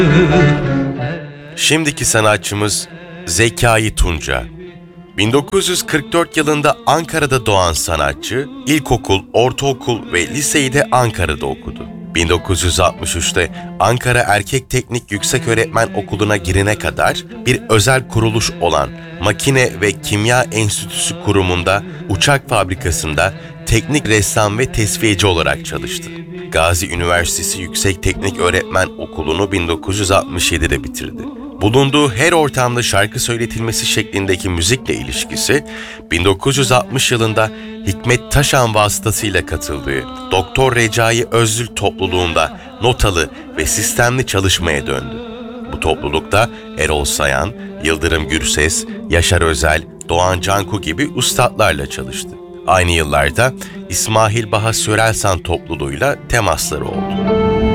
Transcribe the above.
Şimdiki sanatçımız Zekai Tunca. 1944 yılında Ankara'da doğan sanatçı, ilkokul, ortaokul ve liseyi de Ankara'da okudu. 1963'te Ankara Erkek Teknik Yükseköğretmen Okulu'na girene kadar bir özel kuruluş olan Makine ve Kimya Enstitüsü kurumunda uçak fabrikasında teknik ressam ve tesviyeci olarak çalıştı. Gazi Üniversitesi Yüksek Teknik Öğretmen Okulu'nu 1967'de bitirdi. Bulunduğu her ortamda şarkı söyletilmesi şeklindeki müzikle ilişkisi, 1960 yılında Hikmet Taşan vasıtasıyla katıldığı Doktor Recai Özül topluluğunda notalı ve sistemli çalışmaya döndü. Bu toplulukta Erol Sayan, Yıldırım Gürses, Yaşar Özel, Doğan Canku gibi üstadlarla çalıştı. Aynı yıllarda İsmail Baha Sörelsan topluluğuyla temasları oldu.